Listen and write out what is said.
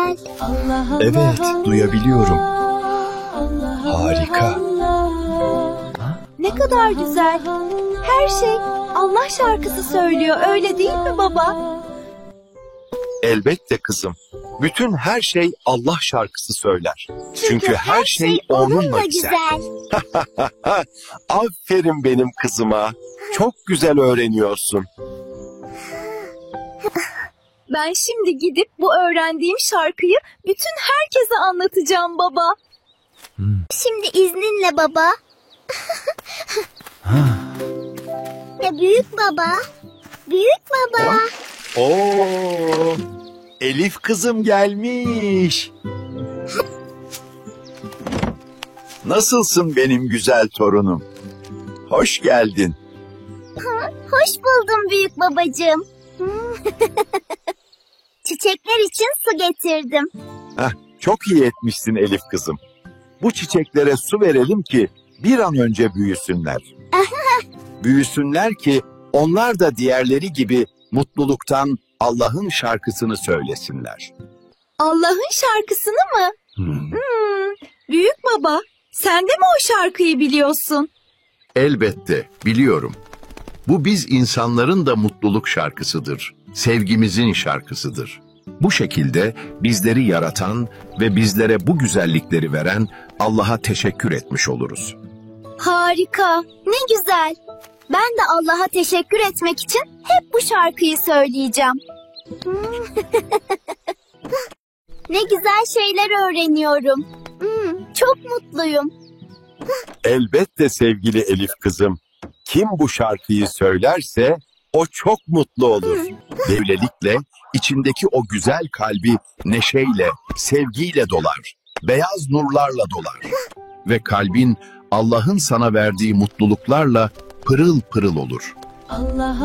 güzel. Evet, duyabiliyorum. Harika. Ne kadar güzel. Her şey Allah şarkısı söylüyor, öyle değil mi baba? Elbette kızım. Bütün her şey Allah şarkısı söyler. Çünkü her şey onunla güzel. Aferin benim kızıma. Çok güzel öğreniyorsun. Ben şimdi gidip bu öğrendiğim şarkıyı bütün herkese anlatacağım baba. Şimdi izninle baba. Ya büyük baba. Büyük baba. Oo, Elif kızım gelmiş. Nasılsın benim güzel torunum? Hoş geldin. Hoş buldum büyük babacığım. Çiçekler için su getirdim. Çok iyi etmişsin Elif kızım. Bu çiçeklere su verelim ki bir an önce büyüsünler. Büyüsünler ki onlar da diğerleri gibi mutluluktan Allah'ın şarkısını söylesinler. Allah'ın şarkısını mı? Büyük baba, sen de mi o şarkıyı biliyorsun? Elbette, biliyorum. Bu biz insanların da mutluluk şarkısıdır. Sevgimizin şarkısıdır. Bu şekilde bizleri yaratan ve bizlere bu güzellikleri veren Allah'a teşekkür etmiş oluruz. Harika. Ne güzel. Ben de Allah'a teşekkür etmek için hep bu şarkıyı söyleyeceğim. Ne güzel şeyler öğreniyorum. Çok mutluyum. Elbette sevgili Elif kızım. Kim bu şarkıyı söylerse o çok mutlu olur. Böylelikle içindeki o güzel kalbi neşeyle, sevgiyle dolar. Beyaz nurlarla dolar. Ve kalbin Allah'ın sana verdiği mutluluklarla pırıl pırıl olur. Allah